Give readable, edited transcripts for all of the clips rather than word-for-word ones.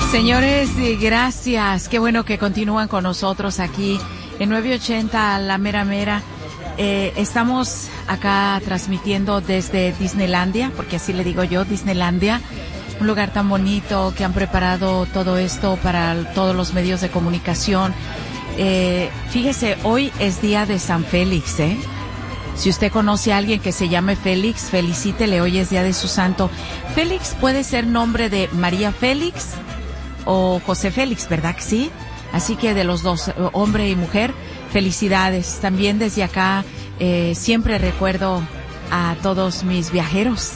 Señores, gracias. Qué bueno que continúan con nosotros aquí en 980 La Mera Mera. Estamos acá transmitiendo desde Disneylandia, porque así le digo yo, Disneylandia. Un lugar tan bonito que han preparado todo esto para todos los medios de comunicación. Fíjese, hoy es día de San Félix, ¿eh? Si usted conoce a alguien que se llame Félix, felicítele, hoy es día de su santo. Félix puede ser nombre de María Félix o José Félix, ¿verdad que sí? Así que de los dos, hombre y mujer, felicidades. También desde acá siempre recuerdo a todos mis viajeros.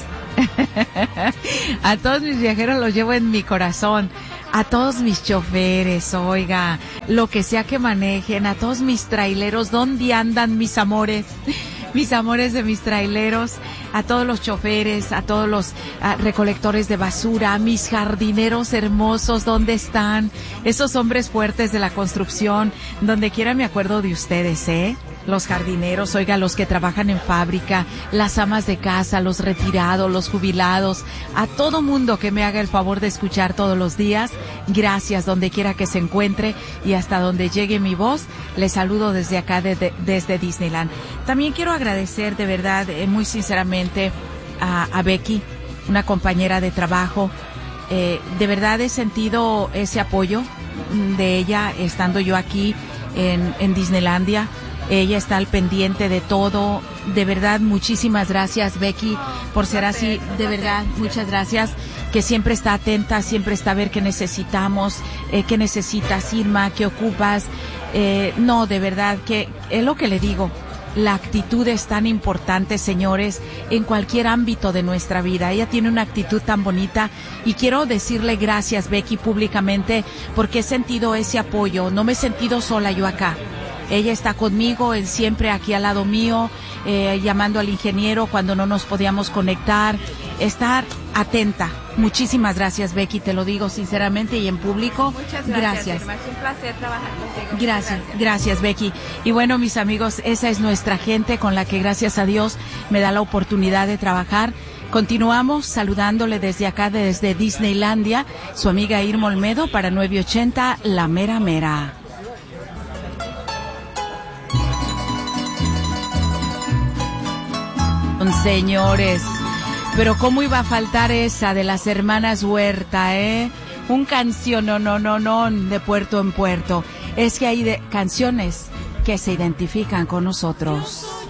A todos mis viajeros los llevo en mi corazón. A todos mis choferes, oiga, lo que sea que manejen, a todos mis traileros, ¿dónde andan mis amores? Mis amores de mis traileros, a todos los choferes, a todos los recolectores de basura, a mis jardineros hermosos, ¿dónde están? Esos hombres fuertes de la construcción, donde quiera me acuerdo de ustedes, ¿eh? Los jardineros, oiga, los que trabajan en fábrica, las amas de casa, los retirados, los jubilados, a todo mundo que me haga el favor de escuchar todos los días, gracias donde quiera que se encuentre y hasta donde llegue mi voz, les saludo desde acá, desde Disneyland. También quiero agradecer de verdad, muy sinceramente, a Becky, una compañera de trabajo. De verdad he sentido ese apoyo de ella estando yo aquí en Disneylandia. Ella está al pendiente de todo. De verdad, muchísimas gracias, Becky, por ser así. De verdad, muchas gracias. Que siempre está atenta, siempre está a ver qué necesitamos, qué necesitas, Irma, qué ocupas. No, de verdad, que es lo que le digo. La actitud es tan importante, señores, en cualquier ámbito de nuestra vida. Ella tiene una actitud tan bonita y quiero decirle gracias, Becky, públicamente, porque he sentido ese apoyo. No me he sentido sola yo acá. Ella está conmigo, él siempre aquí al lado mío, llamando al ingeniero cuando no nos podíamos conectar, estar atenta. Muchísimas gracias, Becky, te lo digo sinceramente y en público. Muchas gracias. Irma, es un placer trabajar contigo. Gracias, Becky. Y bueno, mis amigos, esa es nuestra gente con la que gracias a Dios me da la oportunidad de trabajar. Continuamos saludándole desde acá, desde Disneylandia, su amiga Irma Olmedo para 980 La Mera Mera. Señores, pero cómo iba a faltar esa de las hermanas Huerta, un canción, no, de puerto en puerto. Es que hay canciones que se identifican con nosotros.